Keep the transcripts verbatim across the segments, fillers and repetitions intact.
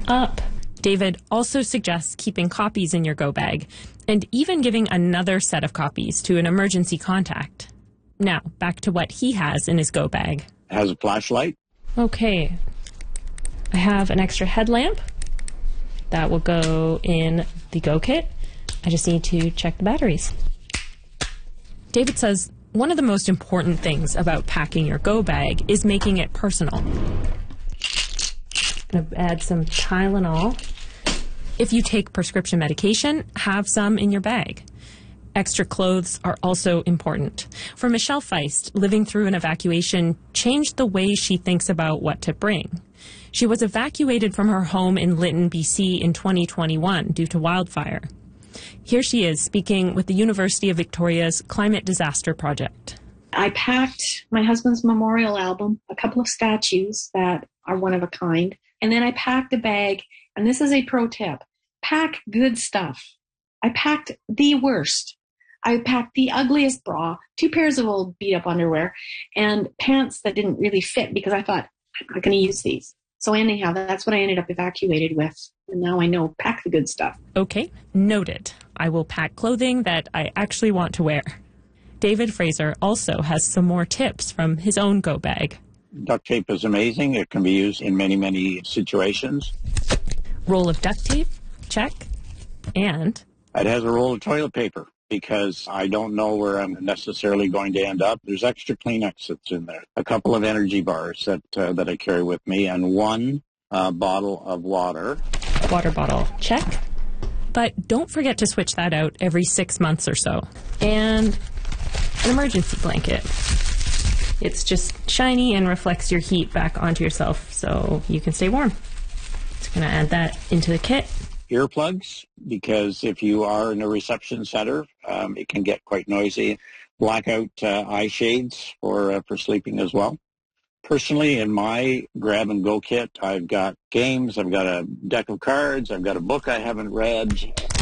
up. David also suggests keeping copies in your go bag and even giving another set of copies to an emergency contact. Now, back to what he has in his go bag. It has a flashlight. Okay. I have an extra headlamp. That will go in the go kit. I just need to check the batteries. David says one of the most important things about packing your go bag is making it personal. I'm going to add some Tylenol. If you take prescription medication, have some in your bag. Extra clothes are also important. For Michelle Feist, living through an evacuation changed the way she thinks about what to bring. She was evacuated from her home in Lytton, B C in twenty twenty-one due to wildfire. Here she is speaking with the University of Victoria's Climate Disaster Project. I packed my husband's memorial album, a couple of statues that are one of a kind, and then I packed a bag, and this is a pro tip, pack good stuff. I packed the worst. I packed the ugliest bra, two pairs of old beat-up underwear, and pants that didn't really fit because I thought, I'm not going to use these. So anyhow, that's what I ended up evacuated with. And now I know, pack the good stuff. Okay, noted. I will pack clothing that I actually want to wear. David Fraser also has some more tips from his own go bag. Duct tape is amazing. It can be used in many, many situations. Roll of duct tape, check. And? It has a roll of toilet paper because I don't know where I'm necessarily going to end up. There's extra Kleenex that's in there. A couple of energy bars that uh, that I carry with me, and one uh, bottle of water. Water bottle, check. But don't forget to switch that out every six months or so. And an emergency blanket. It's just shiny and reflects your heat back onto yourself so you can stay warm. Just going to add that into the kit. Earplugs, because if you are in a reception center, um, it can get quite noisy. Blackout uh, eye shades for uh, for sleeping as well. Personally, in my grab-and-go kit, I've got games, I've got a deck of cards, I've got a book I haven't read.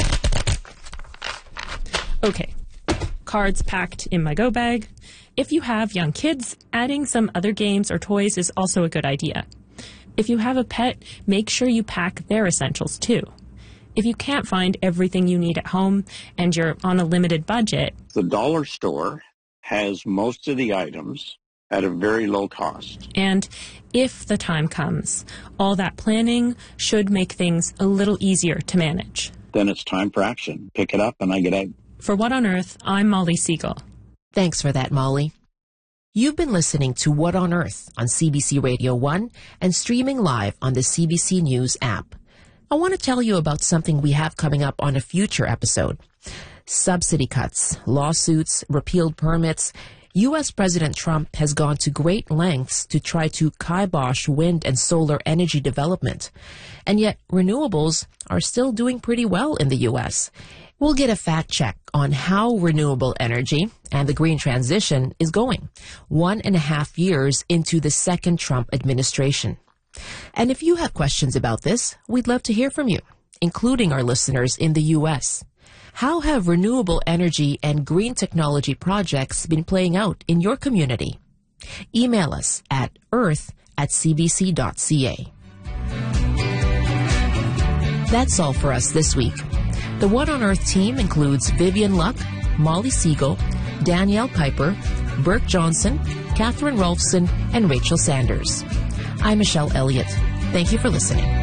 Okay, cards packed in my go bag. If you have young kids, adding some other games or toys is also a good idea. If you have a pet, make sure you pack their essentials too. If you can't find everything you need at home and you're on a limited budget, the dollar store has most of the items at a very low cost. And if the time comes, all that planning should make things a little easier to manage. Then it's time for action. Pick it up and I get out. For What on Earth, I'm Molly Siegel. Thanks for that, Molly. You've been listening to What on Earth on C B C Radio one and streaming live on the C B C News app. I want to tell you about something we have coming up on a future episode. Subsidy cuts, lawsuits, repealed permits. U S President Trump has gone to great lengths to try to kibosh wind and solar energy development. And yet, renewables are still doing pretty well in the U S. We'll get a fact check on how renewable energy and the green transition is going, one and a half years into the second Trump administration. And if you have questions about this, we'd love to hear from you, including our listeners in the U S. How have renewable energy and green technology projects been playing out in your community? Email us at earth at c b c dot c a. That's all for us this week. The What on Earth team includes Vivian Luck, Molly Siegel, Danielle Piper, Burke Johnson, Catherine Rolfson, and Rachel Sanders. I'm Michelle Elliott. Thank you for listening.